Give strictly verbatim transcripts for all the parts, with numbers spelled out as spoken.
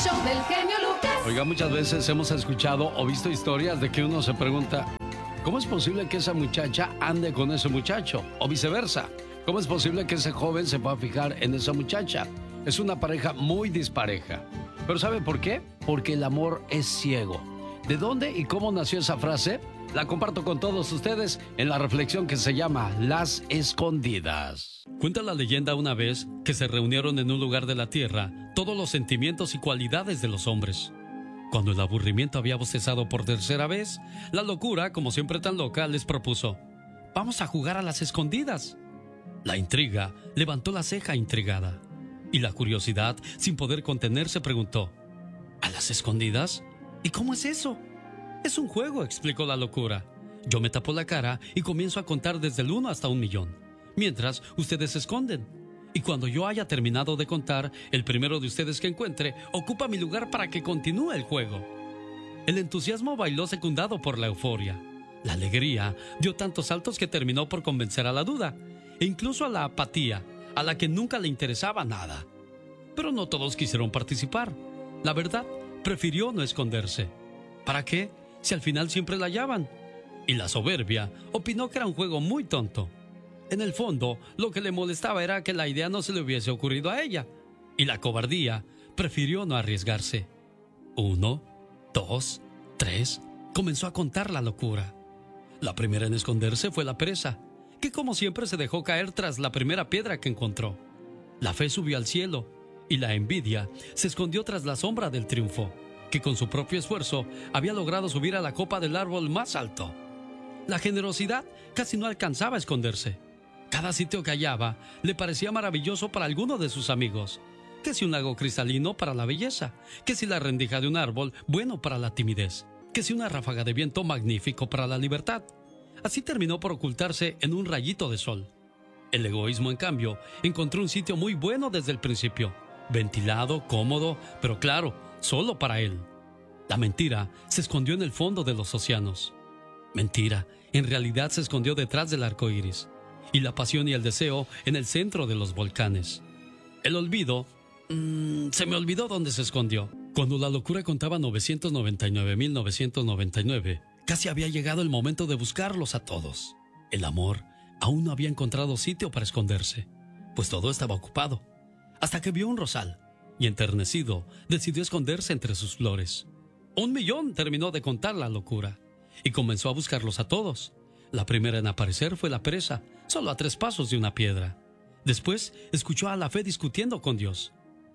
show del genio Lucas. Oiga, muchas veces hemos escuchado o visto historias de que uno se pregunta, ¿cómo es posible que esa muchacha ande con ese muchacho? O viceversa, ¿cómo es posible que ese joven se pueda fijar en esa muchacha? Es una pareja muy dispareja. ¿Pero sabe por qué? Porque el amor es ciego. ¿De dónde y cómo nació esa frase? La comparto con todos ustedes en la reflexión que se llama Las Escondidas. Cuenta la leyenda una vez que se reunieron en un lugar de la tierra todos los sentimientos y cualidades de los hombres. Cuando el aburrimiento había bostezado por tercera vez, la locura, como siempre tan loca, les propuso: vamos a jugar a las escondidas. La intriga levantó la ceja intrigada y la curiosidad, sin poder contenerse, preguntó: ¿a las escondidas? ¿Y cómo es eso? Es un juego, explicó la locura. Yo me tapo la cara y comienzo a contar desde el uno hasta un millón, mientras ustedes se esconden. Y cuando yo haya terminado de contar, el primero de ustedes que encuentre ocupa mi lugar para que continúe el juego. El entusiasmo bailó secundado por la euforia. La alegría dio tantos saltos que terminó por convencer a la duda, e incluso a la apatía, a la que nunca le interesaba nada. Pero no todos quisieron participar. La verdad, prefirió no esconderse. ¿Para qué? Si al final siempre la hallaban. Y la soberbia opinó que era un juego muy tonto. En el fondo, lo que le molestaba era que la idea no se le hubiese ocurrido a ella. Y la cobardía prefirió no arriesgarse. Uno, dos, tres. Comenzó a contar la locura. La primera en esconderse fue la pereza, que como siempre se dejó caer tras la primera piedra que encontró. La fe subió al cielo y la envidia se escondió tras la sombra del triunfo, que con su propio esfuerzo había logrado subir a la copa del árbol más alto. La generosidad casi no alcanzaba a esconderse. Cada sitio que hallaba le parecía maravilloso para alguno de sus amigos. Que si un lago cristalino para la belleza, que si la rendija de un árbol bueno para la timidez, que si una ráfaga de viento magnífico para la libertad. Así terminó por ocultarse en un rayito de sol. El egoísmo, en cambio, encontró un sitio muy bueno desde el principio, ventilado, cómodo, pero claro, solo para él. La mentira se escondió en el fondo de los océanos. Mentira, en realidad se escondió detrás del arco iris. Y la pasión y el deseo en el centro de los volcanes. El olvido, mmm, se me olvidó dónde se escondió. Cuando la locura contaba novecientos noventa y nueve mil novecientos noventa y nueve, casi había llegado el momento de buscarlos a todos. El amor aún no había encontrado sitio para esconderse, pues todo estaba ocupado. Hasta que vio un rosal y, enternecido, decidió esconderse entre sus flores. Un millón terminó de contar la locura y comenzó a buscarlos a todos. La primera en aparecer fue la pereza, solo a tres pasos de una piedra. Después escuchó a la fe discutiendo con Dios.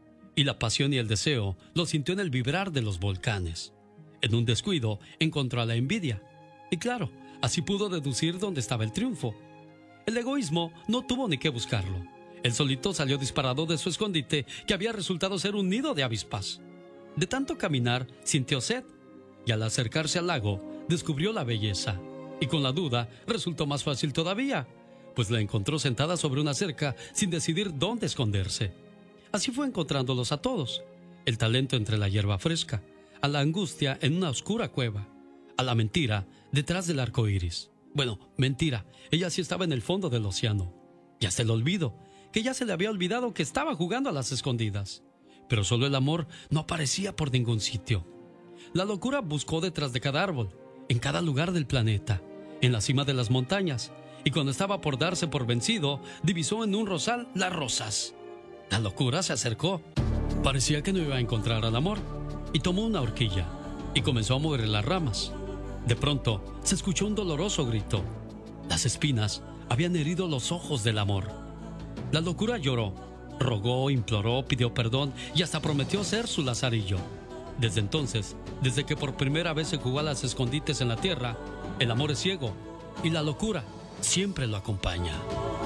Y la pasión y el deseo lo sintió en el vibrar de los volcanes. En un descuido encontró a la envidia. Y claro, así pudo deducir dónde estaba el triunfo. El egoísmo no tuvo ni que buscarlo. Él solito salió disparado de su escondite, que había resultado ser un nido de avispas. De tanto caminar, sintió sed. Y al acercarse al lago, descubrió la belleza. Y con la duda, resultó más fácil todavía, pues la encontró sentada sobre una cerca sin decidir dónde esconderse. Así fue encontrándolos a todos. El talento entre la hierba fresca, a la angustia en una oscura cueva, a la mentira detrás del arco iris. Bueno, mentira, ella sí estaba en el fondo del océano. Y hasta el olvido, que ya se le había olvidado que estaba jugando a las escondidas. Pero solo el amor no aparecía por ningún sitio. La locura buscó detrás de cada árbol, en cada lugar del planeta, en la cima de las montañas, y cuando estaba por darse por vencido, divisó en un rosal las rosas. La locura se acercó. Parecía que no iba a encontrar al amor, y tomó una horquilla, y comenzó a mover las ramas. De pronto, se escuchó un doloroso grito. Las espinas habían herido los ojos del amor. La locura lloró, rogó, imploró, pidió perdón, y hasta prometió ser su lazarillo. Desde entonces, desde que por primera vez se jugó a las escondites en la tierra, el amor es ciego y la locura siempre lo acompaña.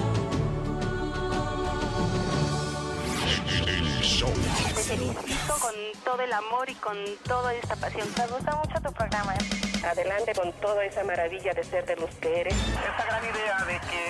Te felicito con todo el amor y con toda esta pasión. Me gusta mucho tu programa. Adelante con toda esa maravilla de ser de los que eres. Esta gran idea de que